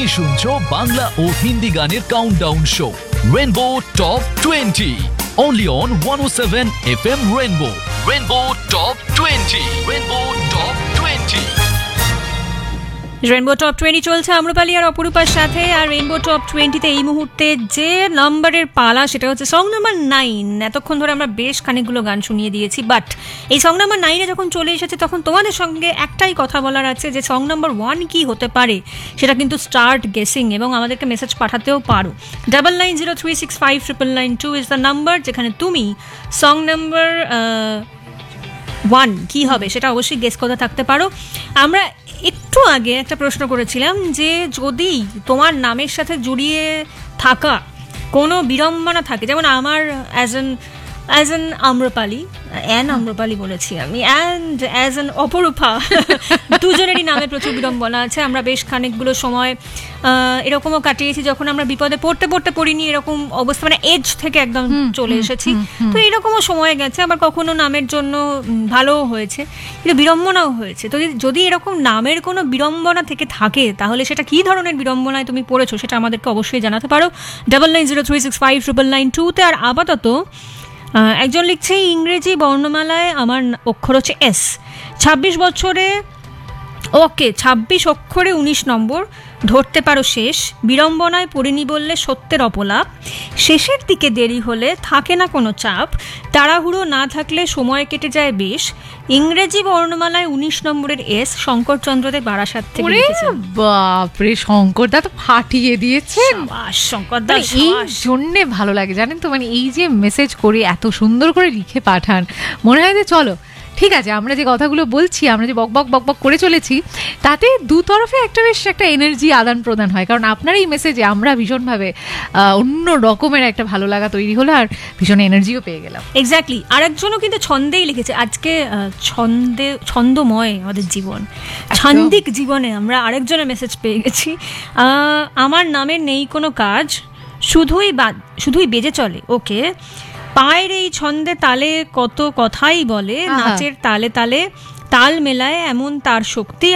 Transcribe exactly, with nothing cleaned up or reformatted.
তুমি শুনছো বাংলা ও হিন্দি গানের countdown show rainbow top twenty only on one oh seven F M Rainbow. Rainbow Top twenty. Rainbow Top twenty. Rainbow top twenty চলছে আম্রপালি আর অপরূপার সাথে। আর rainbow top টোয়েন্টিতে এই মুহূর্তে যে নাম্বারের পালা সেটা হচ্ছে সং নাম্বার নাইন। এতক্ষণ ধরে আমরা বেশ খানিকগুলো গান শুনিয়ে দিয়েছি, বাট এই সং নাম্বার নাইনে যখন চলে এসেছে তখন তোমাদের সঙ্গে একটাই কথা বলার আছে যে সং নাম্বার ওয়ান কি হতে পারে সেটা কিন্তু স্টার্ট গেসিং, এবং আমাদেরকে মেসেজ পাঠাতেও পারো। Double nine zero three six five triple nine two is the number, যেখানে তুমি সং নাম্বার ওয়ান কি হবে সেটা অবশ্যই গেস করতে থাকতে পারো। আমরা একটু আগে একটা প্রশ্ন করেছিলাম যে যদি তোমার নামের সাথে জড়িয়ে থাকা কোনো বিড়ম্বনা থাকে, যেমন আমার as an as an Amrapali, an Amrapali বলেছি আমি, অ্যান্ড অ্যাজ অ্যান অপরূপা, দুজনেরই নামে প্রচুর বিড়ম্বনা আছে। আমরা বেশ খানিকগুলো সময় এরকমও কাটিয়েছি যখন আমরা বিপদে পড়তে পড়তে পড়িনি, এরকম অবস্থা, মানে এজ থেকে একদম চলে এসেছি। তো এরকমও সময় গেছে, আবার কখনো নামের জন্য ভালোও হয়েছে, কিন্তু বিড়ম্বনাও হয়েছে। তো যদি এরকম নামের কোনো বিড়ম্বনা থেকে থাকে তাহলে সেটা কী ধরনের বিড়ম্বনায় তুমি পড়েছো সেটা আমাদেরকে অবশ্যই জানাতে পারো double nine zero three six five triple nine টুতে। আর আপাতত একজন লিখছে ইংরেজি বর্ণমালায় আমার অক্ষর হচ্ছে এস, ছাব্বিশ বছরে, ওকে ছাব্বিশ অক্ষরে উনিশ নম্বর, ধরতে পারো শেষ, বিড়ম্বনায় পড়িনি বললে সত্যের অপলাপ, শেষের দিকে দেরি হলে থাকে না কোনো চাপ, তাড়াহুড়ো না থাকলে সময় কেটে যায় বেশ, ইংরেজি বর্ণমালায় উনিশ নম্বরের এস, শঙ্করচন্দ্রদেব বারাসাত থেকে লিখেছেন। বাপরে, শঙ্করদা তো ফাটিয়ে দিয়েছেন। শঙ্করদা এই জন্যে ভালো লাগে জানেন তো, মানে এই যে মেসেজ করে এত সুন্দর করে লিখে পাঠান, মনে হয় যে চলো ঠিক আছে, আমরা যে কথাগুলো বলছি, আমরা যে বক বক বক বক করে চলেছি, তাতে দু তরফে একটা বেশ একটা এনার্জি আদান প্রদান হয়। কারণ আপনার এই মেসেজে আমরা ভীষণভাবে অন্য রকমের একটা ভালো লাগা তৈরি হলো, আর ভীষণ এনার্জিও পেয়ে গেলাম। এক্স্যাক্টলি। আরেকজনও কিন্তু ছন্দেই লিখেছে। আজকে ছন্দে ছন্দময় আমাদের জীবন, ছান্দিক জীবনে আমরা আরেকজনের মেসেজ পেয়ে গেছি। আমার নামের নেই কোনো কাজ, শুধুই শুধুই বেজে চলে, ওকে পায়ের এই ছন্দে তালে কত কথাই বলে, নাচের তালে তালে তাল মেলায় এমন তার শক্তি,